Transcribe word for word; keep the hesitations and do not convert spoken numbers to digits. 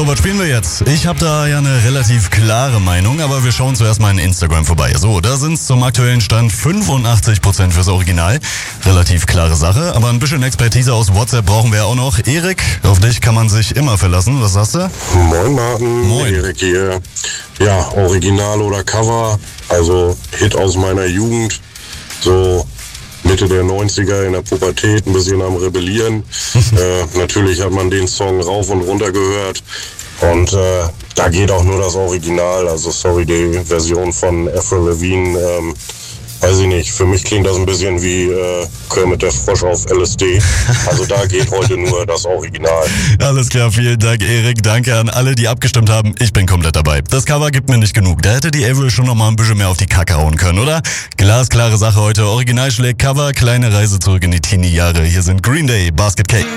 was spielen wir jetzt? Ich habe da ja eine relativ klare Meinung, aber wir schauen zuerst mal in Instagram vorbei. So, da sind es zum aktuellen Stand fünfundachtzig Prozent fürs Original. Relativ klare Sache, aber ein bisschen Expertise aus WhatsApp brauchen wir ja auch noch. Erik, auf dich kann man sich immer verlassen. Was sagst du? Moin Martin, Moin. Erik hier. Ja, Original oder Cover, also Hit aus meiner Jugend, so Mitte der neunziger in der Pubertät, ein bisschen am Rebellieren. äh, natürlich hat man den Song rauf und runter gehört und äh, da geht auch nur das Original, also sorry, die Version von Avril Lavigne, ähm, weiß ich nicht, für mich klingt das ein bisschen wie äh, Kermit der Frosch auf L S D. Also da geht heute nur das Original. Alles klar, vielen Dank, Erik. Danke an alle, die abgestimmt haben. Ich bin komplett dabei. Das Cover gibt mir nicht genug. Da hätte die Avril schon noch mal ein bisschen mehr auf die Kacke hauen können, oder? Glasklare Sache heute. Original schlägt Cover. Kleine Reise zurück in die Teenie-Jahre. Hier sind Green Day, Basket Case.